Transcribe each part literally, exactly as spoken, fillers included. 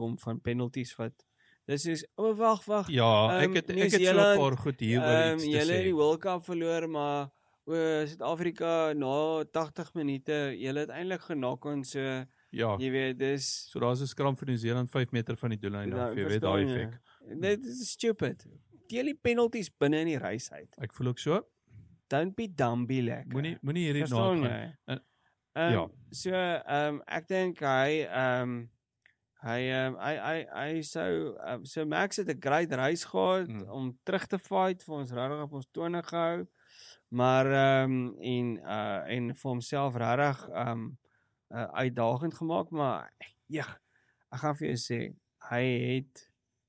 kom van penalties wat dis is oh wag wag. Ja, ek um, het ek het so 'n paar goed hier oor um, iets te Julle het sê. die World Cup verloor, maar o Suid-Afrika na tagtig minute, julle het eintlik genak ons so Ja. jy weet dis So daar's 'n skram vir Nieu-Seeland vyf meter van die doellyn af. Jy weet daai effek. Dit is stupid. Deel die penalties binne in die reis uit. Ek voel ook so. Don't be dumby lekker. Moenie moenie hierdie Verstaan nagaan. jy? En- Um, ja. So ehm um, ek dink hy ehm um, hy ehm um, hy hy hy sou um, so Max het 'n great reis gehad Mm. om terug te fight vir ons regtig op ons tone gehou. Maar ehm um, en uh en vir homself regtig ehm um, uh, uitdagend gemaak, maar ja, ek gaan vir jou sê, hy het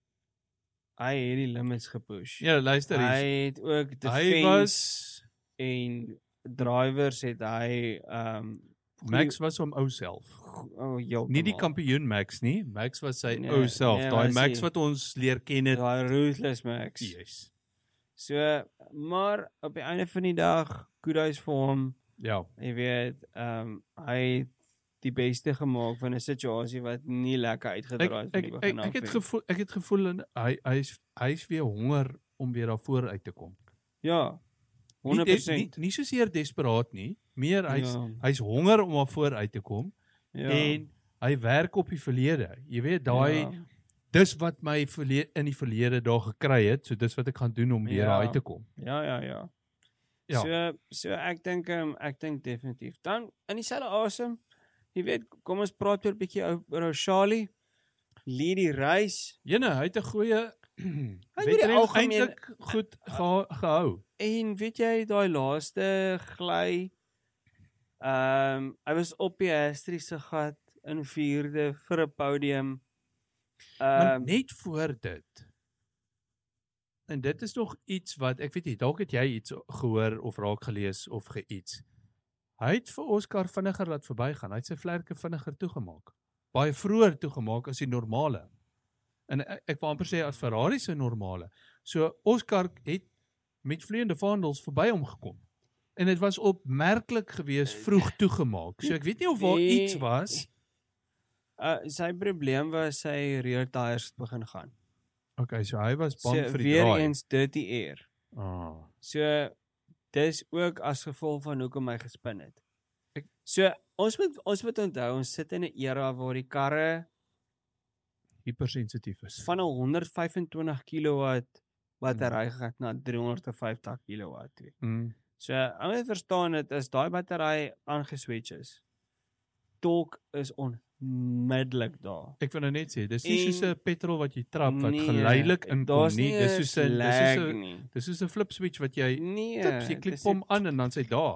hy het die limits gepush. Ja, luister Hy hier. het ook Hy defense was en drivers het hy ehm um, Max was hom ou self. oh, heeltemal. Nie die kampioen Max nie. Max was sy Nee, ou self. nee, Daai was Max hy. wat ons leer ken het. Daai ruthless Max. Yes. So, maar op die einde van die dag, kudos vir hom. Ja. Jy weet, ehm um, hy het die beste gemaak van 'n situasie wat nie lekker Ek uitgedraai het van ek die ek, begin af. ek het nie. gevoel ek het gevoel en hy hy's hy's weer honger om weer daarvoor uit te kom. Ja. Nie, honderd des, persent. nie, nie soseer desperaat nie, meer hy's Ja. hy's honger om daarvoor uit te kom Ja. en hy werk op die verlede. Jy weet daai ja. dis wat my verlede, in die verlede daar gekry het, so dis wat ek gaan doen om weer Ja. uit te kom. Ja, ja, ja. Ja. So so ek dink um, ek dink definitief. Dan in dieselfde asem, jy weet, kom ons praat oor 'n bietjie oor ou Charlie. Lead die race Jene, hy het 'n goeie oor die wedren algemeen- eintlik goed geha gehou. en weet jy daai laaste gly ehm um, hy was op die Astri se gat in vierde vir 'n podium. Maar Ehm um, net voor dit. En dit is nog iets wat ek weet nie, dalk het jy iets gehoor of raak gelees of geïets. Hy het vir Oscar vinniger laat verbygaan. Hy het sy vlerke vinniger toegemaak. Baie vroeër toegemaak as die normale. En ek, ek wou amper sê as Ferrari se normale. So Oscar het met vleiende vaandels verby hom gekom. En dit was opmerklik geweest vroeg toegemaak. So ek weet nie of daar iets was. uh, sy probleem was sy rear tyres het begin gaan. Okay, so hy was bang So vir die weer draai. eens dirty air. Ah. So dis ook as gevolg van hoekom hy gespin het. Ek, So ons moet ons moet onthou ons sit in 'n era waar die karre hypersensitief is. van 'n honderd vyf en twintig kilowatt battery gaan na driehonderd vyftig kilowatt toe. Mm. So ou moet verstaan dit is daai battery aangeswitch is. Torque is onmiddellik daar. Ek wil nou net sê, dis nie En- soos 'n petrol wat jy trap wat Nee, geleidelik inkom daar's nie. nie Dis een soos 'n dis slag soos 'n nie. dis soos 'n flip switch wat jy Nee, tips, jy klik dis hom nie- aan en dan sê daar.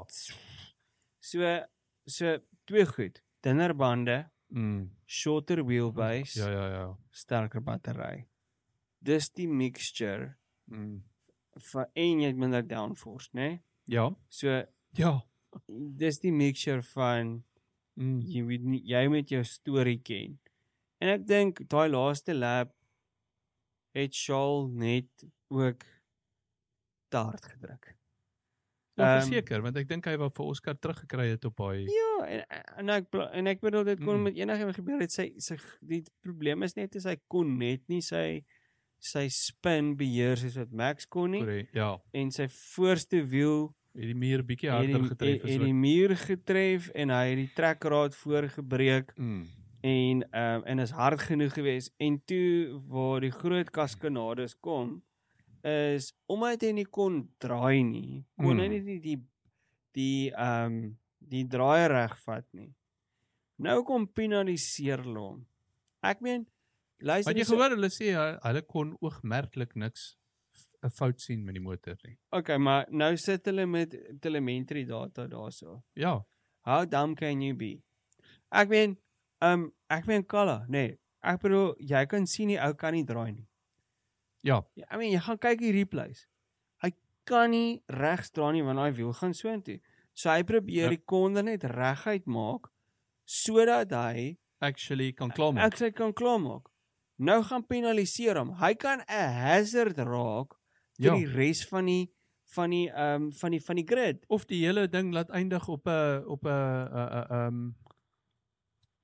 So so twee goed. Dunner bande, Mm. shorter wheelbase, Ja ja ja. sterker battery. Dis die mixture Mm. van en jy het minder downforce, né? Nee? Ja. So Ja. dis die mixture van Mm. jy weet nie jy moet jou storie ken. En ek dink daai laaste lap het Charles net ook te hard gedruk. Ja, Ehm, verseker, want ek dink hy wou vir Oscar teruggekry het op daai. Ja, en en ek bla- en ek bedoel dit kon Mm. met enigiemand gebeur het. Sy sy die probleem is net is hy kon net nie sy sy spin beheer soos wat Max kon nie Korrek, ja. en sy voorste wiel Het die muur bietjie het harder die, getref het, as het wat. die muur getref en hy het die trekraad voorgebreek Mm. en um, en is hard genoeg geweest en toe waar die groot kaskanades kom is omdat hy nie kon draai nie kon hy Mm. nie die die die ehm um, die draai reg vat nie. Nou kom penaliseer hulle hom. Ek meen luister Maar jy so- gehoor hulle sê hy- hulle kon oogmerklik niks 'n fout sien met die motor nie. Okay, maar nou sit hulle met telemetry data daarso. Ja. How dumb can you be? Ek meen, um, ek meen Kalla, nee. Ek bedoel, jy kan sien die ou kan nie draai nie. Ja. Ja, I mean, jy gaan kyk die replays. Hy kan nie regs draai nie want daai wiel gaan soontoe. So hy probeer Ja. die konde net reguit maak sodat hy Actually kan klaarmaak. ek sê kan klaarmaak. Nou gaan penaliseer hom. Hy kan 'n hazard raak vir Ja. die res van die van die ehm um, van die van die grid. Of die hele ding laat eindig op 'n op 'n 'n 'n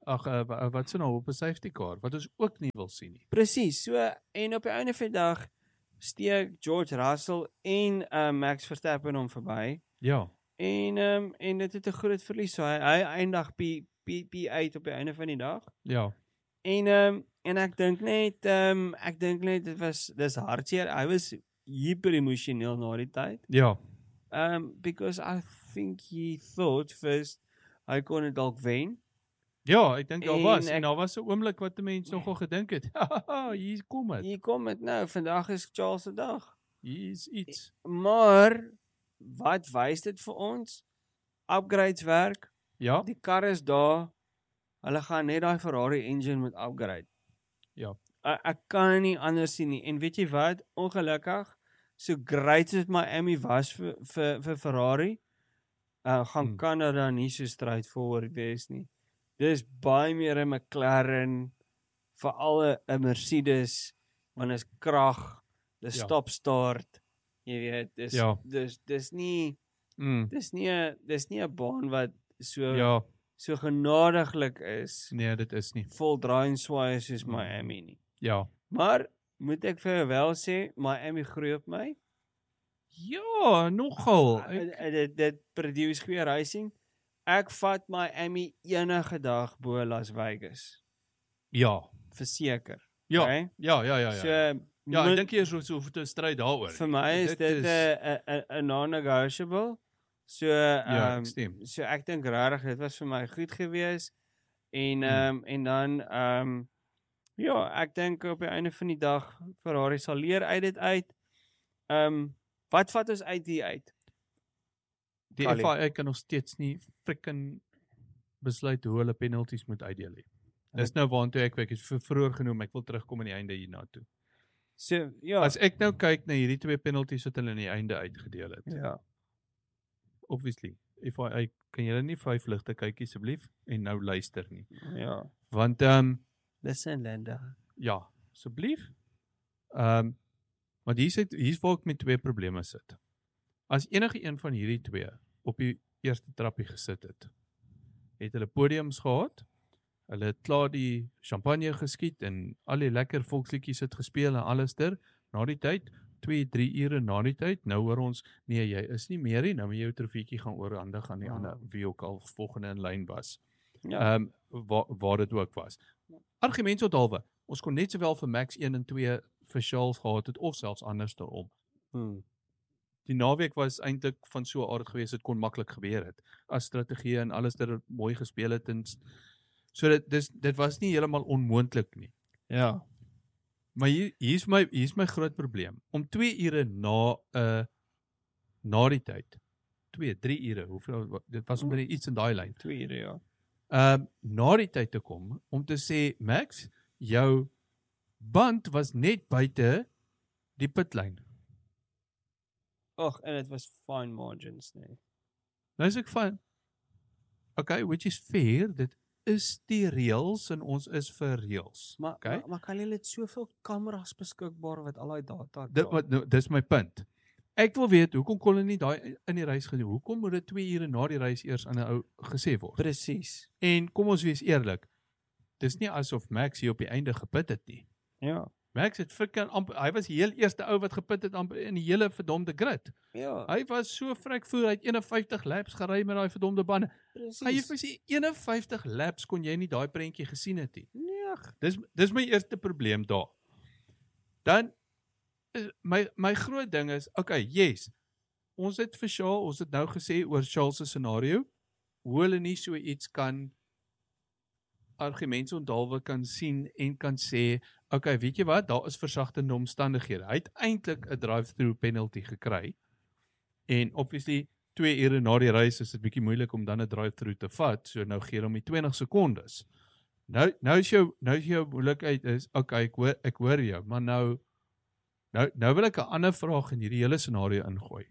ag uh, wat se nou op 'n safety car wat ons ook nie wil sien nie. Presies. So en op die einde van die dag steek George Russell en uh, Max Verstappen hom verby. Ja. En um, en dit het 'n groot verlies. So hy hy eindig P P agt op die einde van die dag. Ja. En um, en ek dink net um, ek dink net dit was dis hartseer. Hy was hyper emosioneel na die tyd. Ja. Um because I think he thought first hy kon dit dalk wen. Ja, ek dink daar En was ek- en daar was 'n oomblik wat 'n mens nogal gedink het. Hier kom dit. Hier kom dit nou. Vandag is Charles se dag. Hier is iets. Maar wat wys dit vir ons? Upgrades werk. Ja. Die kar is daar. Hulle gaan net daai Ferrari engine moet upgrade. Ja. Ek, ek kan nie anders sien nie. En weet jy wat? Ongelukkig, so great soos Miami was vir vir vir Ferrari, uh, gaan Hmm. Canada nie so straightforward wees nie. Dis baie meer 'n McLaren, veral 'n Mercedes, want is krag, dis Ja. stop start. Jy weet, dis Ja. dis dis nie Mm. dis nie 'n dis nie 'n baan wat so Ja, so genadiglik is. nee, dit is nie. Vol draai en swaai soos Miami nie. Ja. Maar moet ek vir jou wel sê, Miami groei op my. Ja, nogal. Uh, Ek, uh, dit dit produce goeie racing. Ek vat Miami enige dag bo Las Vegas. ja. Verseker. Ja. Okay? Ja, ja, ja, ja. So Ja, moet- ek dink jy is so hoef te stry daaroor. vir my is Dit dit is- 'n 'n 'n non-negotiable. So Ja, ehm ek stem. so ek dink regtig dit was vir my goed gewees. En Hmm. ehm um, en dan ehm um, ja, ek dink op die einde van die dag Ferrari sal leer uit dit uit. Ehm um, wat vat ons uit hier uit? Die Kali. F I A kan nog steeds nie frikking besluit hoe hulle penalties moet uitdeel nie. Dis nou waantoe ek ek het vir vroeër genoem, ek wil terugkom aan die einde hierna toe. So ja. As ek nou kyk na hierdie twee penalties wat hulle aan die einde uitgedeel het. ja. Obviously, F I A, kan julle nie vyf ligte kyk asseblief en nou luister nie. Ja. Want ehm um, Dis in lande. ja, asseblief. Ehm um, want hier sit hier's waar ek met twee probleme sit. As enige een van hierdie twee op die eerste trappie gesit het, het hulle podiums gehad. Hulle het klaar die champagne geskiet en al die lekker volksliedjies het gespeel en alles ter. Na die tyd, twee, drie ure na die tyd, nou hoor ons, nee, jy is nie meer nie, nou moet jy jou trofeetjie gaan oorhandig aan die Ja. ander wie ook al volgende in lyn was. Ja. Ehm um, waar waar dit ook was. Argumentshalwe, ons kon net sowel vir Max een en twee vir Charles gehad het of selfs andersom. Hmm. Die naweek was eintlik van so 'n aard geweest, dit kon maklik gebeur het. As strategie en alles dat dit mooi gespeel het en s- so dit dis dit was nie heeltemal onmoontlik nie. Ja. Maar hier hier's my hier's my groot probleem. Om twee ure na 'n uh, na die tyd. twee, drie ure, hoeveel wa- dit was omtrent iets in daai lyn. twee ure ja. Ehm um, na die tyd te kom om te sê Max, jou band was net buite die pitlyn. Ag, en dit was fine margins, nee. Nou is ek van okay, which is fair, dit is die reëls en ons is vir reëls. Maar Okay. maar, maar kan jy net soveel kameras beskikbaar wat al daai data Dit wat nou, dis my punt. Ek wil weet hoekom kon hulle nie daai in die reis gedoen? Hoekom moet dit twee ure na die reis eers aan 'n ou gesê word? Presies. En kom ons wees eerlik. Dis nie asof Max hier op die einde gepit het nie. Ja. Max het frikking amper hy was die heel eerste ou wat gepit het amper in die hele verdomde grid. Ja. Hy was so vrek voor, hy het eenenvyftig laps gery met daai verdomde bande. Gaan jy vir sê eenenvyftig laps kon jy nie daai prentjie gesien het nie. Nee. Dis dis my eerste probleem daar. Dan is my my groot ding is, okay, yes. Ons het vir Charles, ons het nou gesê oor Charles se scenario, hoe hulle nie so iets kan argumentsonthaalwe kan sien en kan sê, okay, weet jy wat, daar is versagtende omstandighede. Hy het eintlik 'n drive-through penalty gekry. En obviously twee ure na die reis is dit bietjie moeilik om dan 'n drive-through te vat, so nou gee hom die twintig sekondes. Nou nou is jou nou is jou moeilikheid is, okay, ek hoor ek hoor jou, maar nou nou nou wil ek 'n ander vraag in hierdie hele scenario ingooi.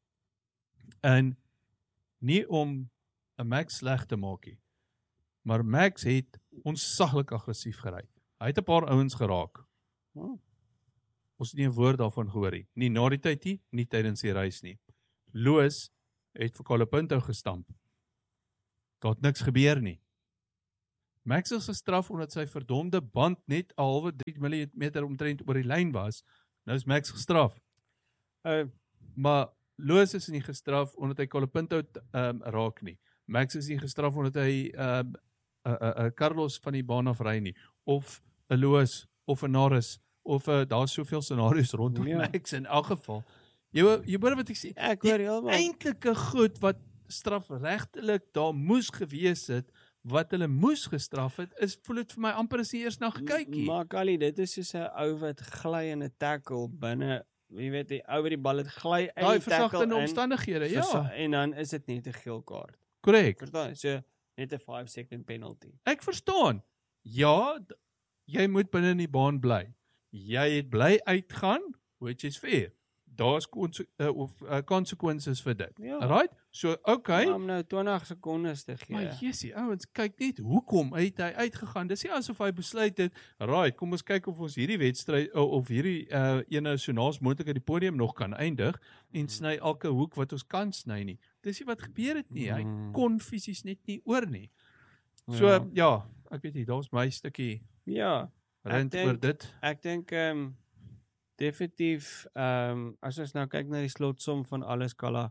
En nie om 'n Max sleg te maak nie. Maar Max het onsaglik aggressief gery. Hy het 'n paar ouens geraak. Oh. Ons het nie 'n woord daarvan gehoor nie. Nie na die tyd nie, nie tydens die reis nie. Loos het vir Colapinto gestamp. Daar het niks gebeur nie. Max is gestraf omdat sy verdomde band net 'n halwe drie millimeter omtrent oor die lyn was. Nou is Max gestraf. Uh, Maar Lewis is nie gestraf omdat hy Colapinto um, raak nie. Max is nie gestraf omdat hy um, uh, uh, uh, Carlos van die baan af ry nie. Of 'n Lewis, of 'n Norris, of uh, daar's soveel scenario's rondom Ja. Max in elk geval. Jy jy hoor wat ek sê. ek Die hoor heeltemal. eintlike goed wat strafregtelik daar moes gewees het, wat hulle moes gestraf het, is voel dit vir my amper as jy eers na gekykie. Maar Kali, dit is soos 'n ou wat gly in 'n tackle binne, jy weet, die ou wat die bal het gly uit Daai die tackle versachtende in. omstandighede, Versa- ja. En dan is dit net 'n geel kaart. Korrek. Verstaan? So net 'n five second penalty. Ek verstaan. Ja, d- jy moet binne in die baan bly. Jy het bly uitgaan, which is fair. Daar's konse- uh, of uh, consequences vir dit. Ja. Right? So, okay. Om nou twintig sekondes te gee. Maar jessie, ouens, kyk net hoekom het hy uitgegaan. Dis nie asof hy besluit het, right, kom ons kyk of ons hierdie wedstryd o- of hierdie uh, ene so naas moontlik uit die podium nog kan eindig en sny elke hoek wat ons kan sny nie. Dis nie wat gebeur het nie. Hy Mm. kon fisies net nie oor nie. So Ja. ja, ja ek weet nie, daar's my stukkie Ja, rent denk- oor dit. ek dink ehm um, definitief ehm um, as ons nou kyk na die slotsom van alles Kala.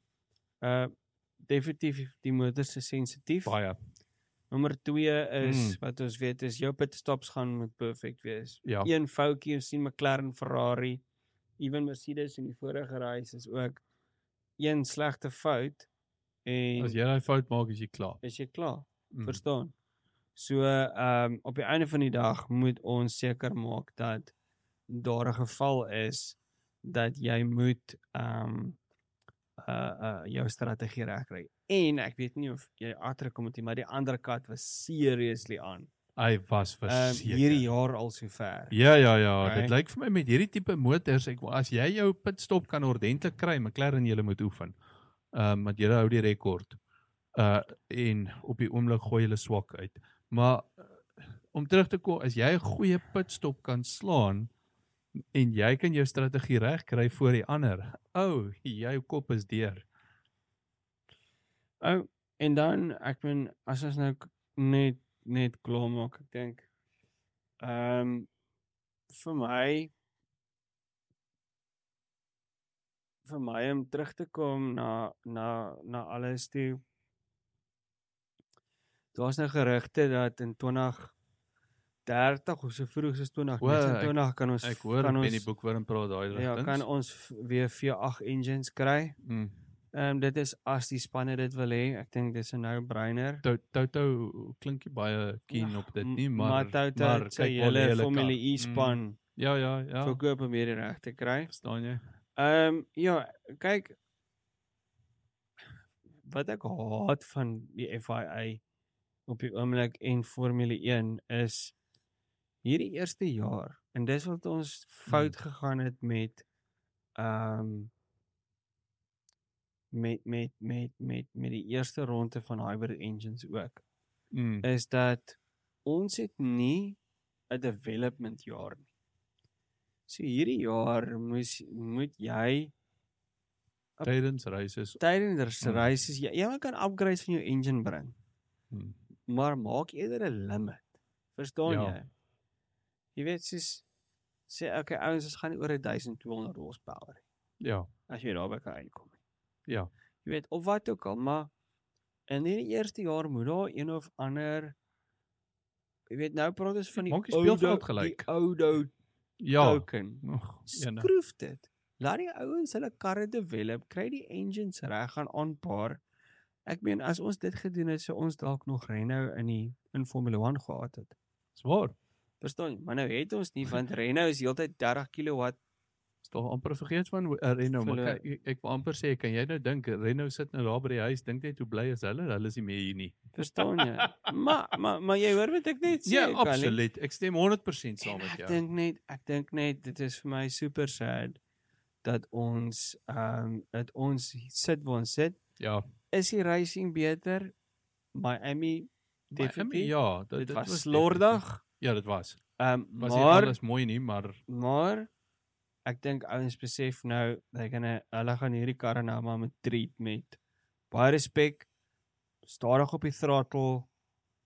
Uh definitief die motors is sensitief. Baie. Nommer twee is Mm. wat ons weet is jou pitstops gaan moet perfek wees. Ja. Een foutjie, ons sien McLaren, Ferrari, even Mercedes in die vorige reis is ook een slegte fout en As jy daai fout maak, is jy klaar. is jy klaar. Mm. Verstaan? So ehm um, op die einde van die dag moet ons seker maak dat daar 'n geval is dat jy moet ehm um, uh uh jou strategie regkry. En ek weet nie of jy agterkom het nie, maar die ander kat was seriously aan. Hy was Ehm um, verseker. hierdie jaar al sover. Ja, ja, ja, Okay. dit lyk vir my met hierdie tipe motors, ek as jy jou pitstop kan ordentlik kry, McLaren jy moet oefen. Ehm um, want jy hou die rekord. Uh en op die oomblik gooi hulle swak uit. Maar uh, om terug te kom, as jy 'n goeie pitstop kan slaan en jy kan jou strategie reg kry voor die ander. Ou, oh, jou kop is deur. Oh, en dan ek meen as ons nou k- net net klaar maak, ek dink ehm um, vir my vir my om terug te kom na na na alles toe. Daar's nou gerugte dat in twintig dertig of so vroeg soos twintig negenentwintig kan ons Ek hoor kan Penny ons Boekwurm praat daai ja, rigtings. kan ons v- weer V agt engines kry. Mm. Ehm um, dit is as die spanne dit wil hê. Ek dink dis 'n no-brainer. Toto Toto klinkie baie keen Ja, op dit m- nie, maar maar Toto maar het sy kyk waar lê hele hulle Formule kar. E span Mm. Ja, ja, ja. verkoop om hierdie reg te kry. Verstaan jy? Ehm um, ja, kyk wat ek haat van die F I A op die oomblik en Formule een is hierdie eerste jaar en dis wat ons fout gegaan het met ehm um, met met met met met die eerste ronde van hybrid engines ook Mm. is dat ons het nie 'n development jaar nie. So hierdie jaar moes moet jy Tydens races. tydens Mm. races jy, jy kan upgrades van jou engine bring, Mm. maar maak eerder 'n limit. Verstaan Ja. jy? Jy weet soos sê okay ouens, ons gaan nie oor twaalf honderd horsepower Ja, as jy daarby kan uitkom. ja. Jy weet of wat ook al, maar in die eerste jaar moet daar een of ander jy weet nou praat ons van die Maak die speelveld oudo- gelyk. die oudo Ja. token. Nog ene. Skroef dit. Laat die ouens hulle karre develop, kry die engines reg, gaan aanpaar. Ek meen as ons dit gedoen het, sou ons dalk nog Renault in die in Formule een gehad het. Swaar. Verstaan jy? Maar nou het ons nie want Renault is heeltyd dertig kilowatt. Is toch amper vergeet van uh, Renault, maar Verloor. kyk, ek, ek wil amper sê, kan jy nou dink, Renault sit nou daar by die huis, dink net hoe bly is hulle, hulle is nie meer hier nie. Verstaan jy? maar maar maar jy hoor wat ek net sê. Ja, Kali. absoluut. Ek stem honderd persent saam En met ek jou. dink net, ek dink net dit is vir my super sad dat ons ehm um, dat ons sit waar ons sit. Ja, Is die racing beter? Miami definitief. Miami, ja, dit, Dit dit was definitief- slordig. Ja, dit was. Ehm um, Was nie maar alles mooi nie, maar maar ek dink ouens besef nou dat hulle hulle gaan hierdie karre nou maar met treat met baie respek, stadig op die throttle,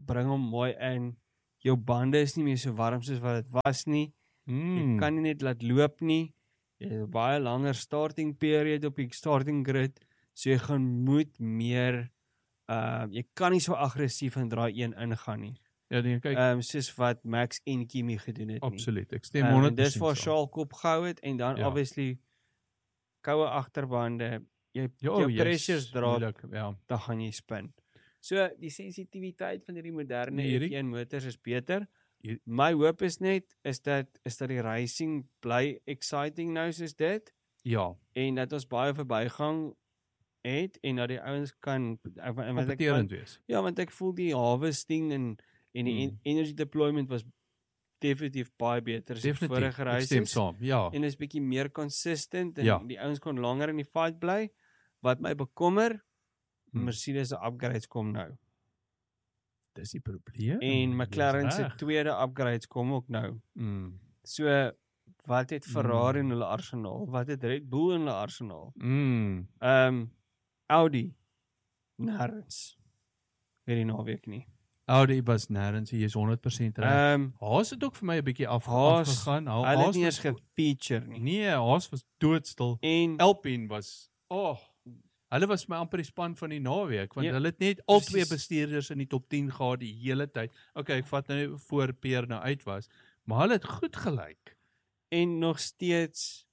bring hom mooi in. Jou bande is nie meer so warm soos wat dit was nie. Mm. Jy kan nie net laat loop nie. Jy het 'n baie langer starting period op die starting grid, so jy gaan moet meer uh jy kan nie so aggressief in draai een ingaan nie. Ja, nee, kyk, Ehm um, soos wat Max en Kimi gedoen het nie. absoluut. Ek stem Um, honderd en dis persent waar saam. Charles kop gehou het en dan Ja. obviously koue agterbande, jy Ja, jou jy's pressures drop, moeilik, ja. dan gaan jy spin. So die sensitiwiteit van hierdie moderne Nee, hierdie- F een motors is beter. Hier- My hoop is net is dat is dat die racing bly exciting nou soos dit Ja, en dat ons baie verbygang het en dat die ouens kan en wat ek kompeterend wees. ja, want ek voel die harvesting en en die Hmm. energy deployment was definitief baie beter as die Definitief, vorige ek stem races. saam, ja. En is bietjie meer consistent en Ja. die ouens kon langer in die fight bly. Wat my bekommer, Hmm. Mercedes se upgrades kom nou. Dis die probleem. En McLaren Jy's se reg. tweede upgrades kom ook nou. Mm. So wat het Ferrari Hmm. in hulle arsenaal? Wat het Red Bull in hulle arsenaal? Mm. Ehm um, Audi nêrens. Weer die naweek nie. Audi was nêrens, jy is honderd persent reg. Ehm um, Haas het ook vir my 'n bietjie af, Haas, afgegaan. Ha- hulle het Haas nie was eens gefeature nie. Nee, Haas was doodstil. En Alpine was, oh, hulle was my amper die span van die naweek, want Ja, hulle het net al twee precies. bestuurders in die top tien gehad die hele tyd. Okay, ek vat nou voor Pierre nou uit was, maar hulle het goed gelyk. en nog steeds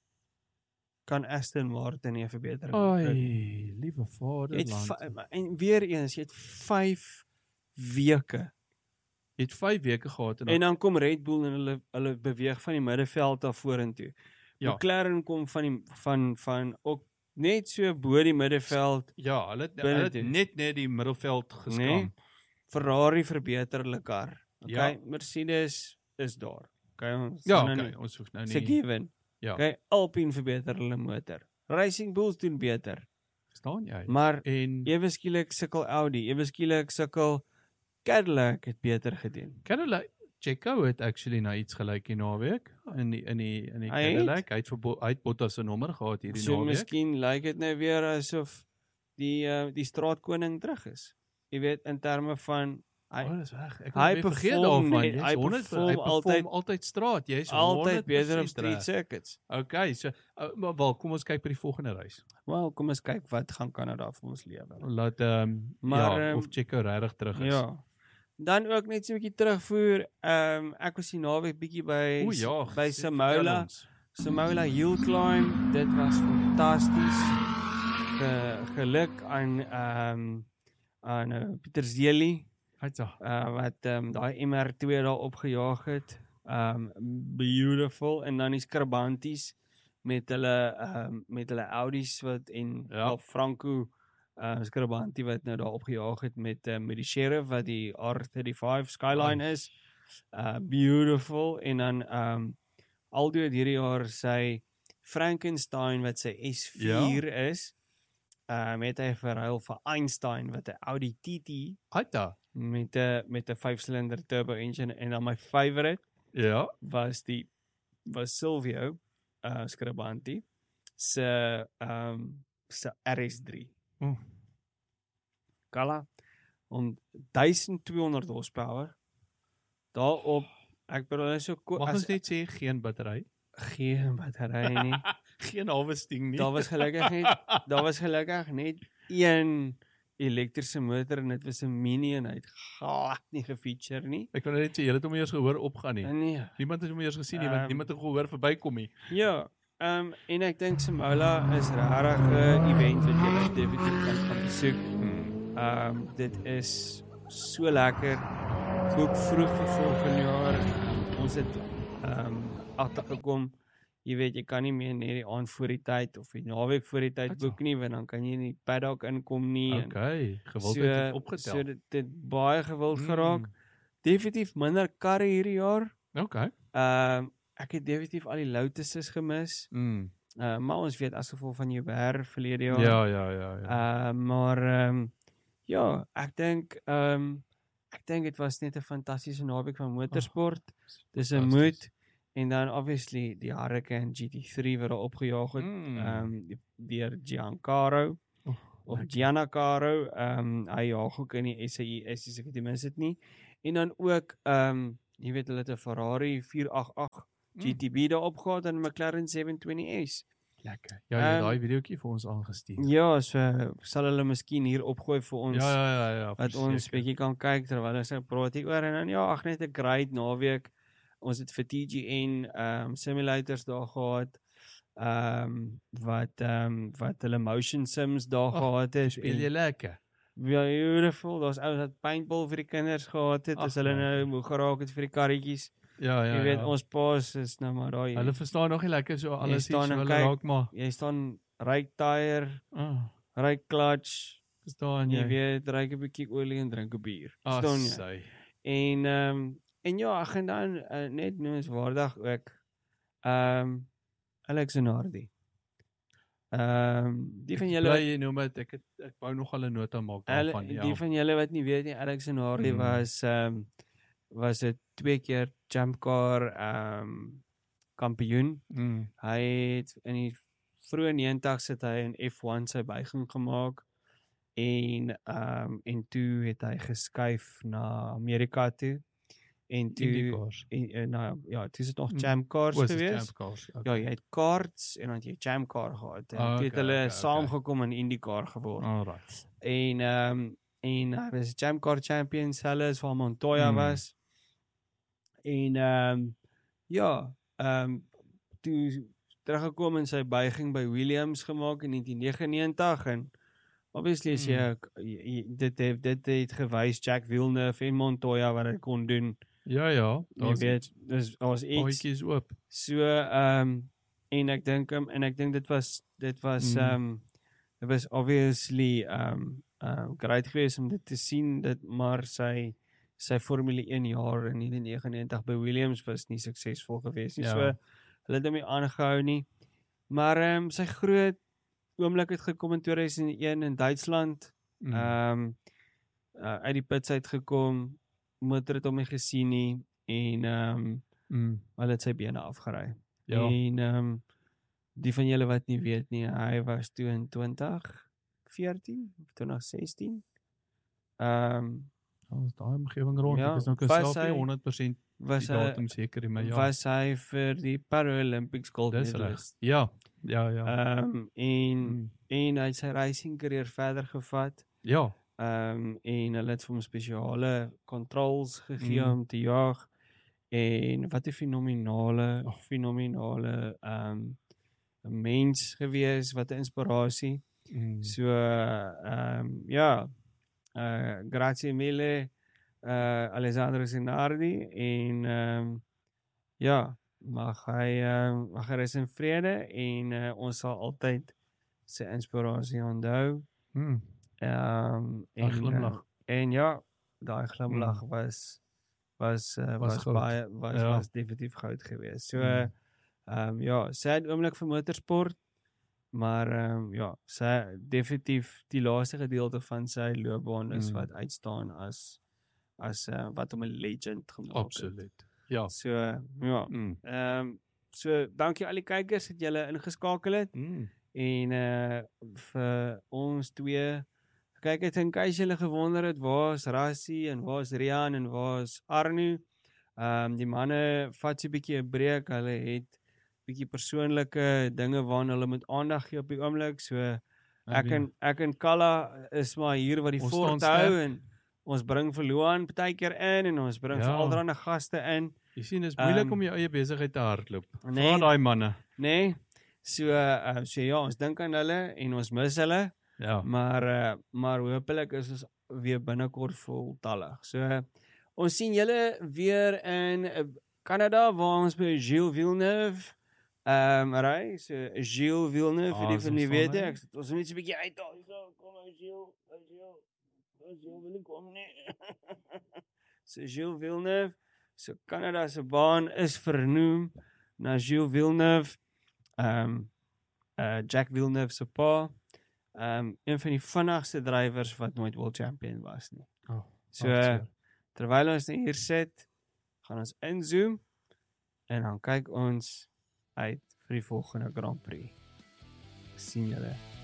kan Aston Martin nie 'n verbetering Ai, bring. liewe Jy het vaderland. vy- en weer eens, jy het vyf weke Jy het vyf weke gehad en, en dan kom Red Bull en hulle hulle beweeg van die middeveld af vorentoe. Ja. McLaren kom van die van van ook net so bo die middeveld. ja, hulle het, binne hulle het toe. net net die middelveld geskram. Nee. Ferrari verbeter hulle kar. Okay, Ja. Mercedes is daar. Okay, ons Ja, gaan nou okay, nie- ons hoef nou It's a nie. given. Ja, Okay, Alpine verbeter hulle motor. Racing Bulls doen beter. verstaan jy? Maar En ewe skielik sukkel Audi, ewe skielik sukkel Cadillac het beter gedoen. Cadillac, Checo het actually na iets gelyk die naweek in die in die in die Hy het? Cadillac. Hy het vir Bo- hy het Bottas se nommer gehad hierdie So naweek. miskien lyk dit nou weer asof die uh, die straatkoning terug is. Jy weet in terme van hy Oh, dis reg. Ek hy het weer vergeet perform daarvan. net- Jy's hy honderd perform hy perform altyd- altyd straat. Jy's altyd beter op honderd persent street reg. circuits. Okay, so uh, maar wel, kom ons kyk by die volgende reis. Wel, kom ons kyk wat gaan Kanada vir ons lewe. Laat ehm um, Maar, ja, ehm, of Checo regtig terug is. Ja. Dan ook net so 'n bietjie terugvoer. Ehm um, ek was die naweek bietjie by O ja, by sê- vertel Samola. ons. Samola Hill Climb. Dit was fantasties. Ge, geluk aan ehm um, aan uh, Pieter Zeli Hytsa. uh, wat ehm um, daai M R twee daar opgejaag het. Um beautiful en dan die skrabanties met hulle um, met hulle Audi's wat en Ja. ja. Franco uh, skrabantie wat nou daar opgejaag het met uh, met die Sheriff wat die R vyf Skyline is. Uh beautiful en dan um Aldo het hierdie jaar sy Frankenstein wat sy S vier ja. is. Uh met hy verruil vir Einstein wat 'n Audi T T Hyta. met 'n met 'n vyf silinder turbo engine en dan my favorite Ja. was die was Silvio uh Skrabanti se um se R S drie. Oh. Kala om twaalf honderd horsepower. Daarop ek bedoel is so Mag ons net sê geen battery? geen battery nie. Geen harvesting nie. Daar was gelukkig net daar was gelukkig net een elektriese motor en dit was 'n mini en hy het glad nie gefeature nie. Ek wil net sê jy het hom eers gehoor opgaan nie. Nee. Niemand het hom eers gesien nie, want Um, niemand het gehoor verbykom nie. Ja, ehm um, en ek dink Samola is regtig 'n event wat jy net definitief kan gaan besoek. Ehm um, dit is so lekker. Ook vroeg vir volgende jaar. Ons het ehm um, agtergekom. Jy weet jy kan nie meer net die aand voor die tyd of die naweek voor die tyd boek nie, want dan kan jy nie paddock inkom nie. en Okay, gewildheid so, het opgetel. So dit dit baie gewild Mm. geraak. Definitief minder karre hierdie jaar. Okay. Ehm um, ek het definitief al die Lotuses gemis. Mm. Uh, maar ons weet as gevolg van jou werk verlede jaar. Ja, ja, ja, ja. Uh, maar ehm um, ja, ek dink ehm um, ek dink dit was net 'n fantastiese naweek van motorsport. Oh, Dis 'n moed en dan obviously die Hurricane G T three wat daar opgejaag het Mm. ehm um, deur Giancarlo. Oh. of Lekker. Giancarlo, ehm hy jaag ook in die S A I S as ek dit mis dit nie. En dan ook ehm jy weet hulle het 'n Ferrari vier agt agt G T B daarop gehad en 'n McLaren sewe twintig S. Lekker. Ja, jy het Ehm, daai videoetjie vir ons aangestuur. Ja, so sal hulle miskien hier opgooi vir ons. Ja, ja, ja, ja, wat ons verseker. bietjie kan kyk terwyl ons nou praat hier oor en dan ja, ag net 'n great naweek. Ons het vir T G N ehm um, simulators daar gehad. Ehm um, wat ehm um, wat hulle motion sims daar Ag, gehad het. Speel jy lekker? Ja, beautiful. Daar's ouens wat paintball vir die kinders gehad het. Ag, As hulle nou lekker. moeg geraak het vir die karretjies. Ja, ja, Jy weet ja. ons paas is nou maar daai. Hulle verstaan nog nie lekker so alles staan iets so en hulle kyk. raak maar. Jy staan right tire, Ah, right clutch. verstaan Jy jy? weet, ryk 'n bietjie olie en drink 'n bier. Ah, Verstaan jy? sy. En ehm um, en ja, ek gaan dan uh, net noemenswaardig ook ehm um, Alex Zanardi. Ehm um, die van julle Bly jy noem dit, ek het, ek wou nog al 'n nota maak Alle, daarvan, ja. die van julle wat nie weet nie, Alex Zanardi Mm. was ehm um, was 'n twee keer jump car ehm um, kampioen. Mm. Hy het in die vroeë negentigs het hy in F one sy buiging gemaak en ehm um, en toe het hy geskuif na Amerika toe. En toe IndyCars. en, en nou ja, toe is dit nog Mm. jam cars Was gewees. Jam cars. Ja, jy het karts en dan het jy jam car gehad. En Ah, toe het okay, hulle okay, saamgekom in IndyCar geword. Alright. En ehm um, en hy was jam car champion selfs waar Montoya Mm. was. En ehm um, ja, ehm um, toe teruggekom in sy buiging by Williams gemaak in negentien negenennegentig en obviously as jy, Mm. jy, jy dit het dit het gewys Jack Villeneuve en Montoya wat dit kon doen. Ja, ja, Jy daar's weet, dis daar's iets. paadjies oop. So ehm um, en ek dink um, en ek dink dit was dit was Mm. ehm um, dit was obviously ehm um, uh, great geweest om dit te sien dat maar sy sy Formule een jaar in negentien negenennegentig by Williams was nie suksesvol geweest nie. Ja. So hulle het hom nie aangehou nie. Maar ehm um, sy groot oomblik het gekom in tweeduisend een in Duitsland. Mm. Ehm um, uh, uit die pits uitgekom, motor het hom nie gesien nie en ehm um, Mm. hulle het sy bene afgery. Ja. En ehm um, die van julle wat nie weet nie, hy was toe in twintig veertien of twintig sestien. Ehm um, Ons daai omgewing rond. Ja, Ek is nou was self hy- nie honderd persent was die hy datum seker nie, maar ja. was hy vir die Paralympics gold Dis reg. medalist. Ja. Ja, ja. Ehm um, en Mm. en hy het sy racing carrière verder gevat. Ja. Ehm um, en hulle het vir hom spesiale controls gegee Mm. om te jaag. En wat 'n fenominale, oh, fenominale ehm um, 'n mens gewees, wat 'n inspirasie. Mm. So ehm um, ja, uh grazie mille uh Alessandro Zanardi en ehm um, ja, mag hy ehm um, mag hy rus in vrede en uh, ons sal altyd sy inspirasie onthou. Mm. Ehm um, Daai en glimlag. uh, en ja, daai glimlag Mm. was was uh, Was was goud. baie was Ja. was definitief goud geweest. So Mm. ehm um, ja, sad oomblik vir motorsport, maar ehm um, ja, sy definitief die laaste gedeelte van sy loopbaan is Mm. wat uitstaan as as uh, wat hom 'n legend gemaak het. Absoluut. Ja. So ja, Mm. ehm um, so dankie al die kykers dat julle ingeskakel het. Mm. En uh vir ons twee kyk het en case julle gewonder het waar is Rassie en waar is Rian en waar is Arno. Ehm um, die manne vat so 'n bietjie 'n breek. Hulle het bietjie persoonlike dinge waarna hulle moet aandag gee op die oomblik. So ek en ek en Kalla is maar hier wat die Ons fort staan hou sterk. en ons bring vir Luan partykeer in en ons bring Ja. vir allerlei gaste in. Jy sien, dit is moeilik Ehm, om jou eie besigheid te hardloop. nee. Vra daai manne. Nê? Nee? So uh, so ja, ons dink aan hulle en ons mis hulle. Ja. Maar uh, maar hopelik is ons weer binnekort voltallig. So uh, ons sien julle weer in uh, Canada waar ons by Gilles Villeneuve ehm um, ry. So Gilles Villeneuve vir Ah, die is van ons die sal weet hy? ek. Ons moet net so 'n bietjie uithaal. So kom ons Gilles, ons Gilles. Ons Gilles wil nie kom nie. So Gilles Villeneuve, so Canada se baan is vernoem na Gilles Villeneuve. Ehm um, uh Jack Villeneuve se pa. Ehm um, een van die vinnigste drywers wat nooit world champion was nie. Oh, So uh, terwyl ons nou hier sit, gaan ons inzoom en dan kyk ons uit vir die volgende Grand Prix. Sien julle.